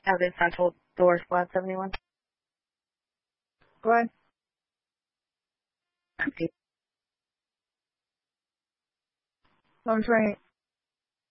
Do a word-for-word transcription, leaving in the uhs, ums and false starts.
Have this central door flat seventy-one. Go ahead. Empty. Number twenty-eight.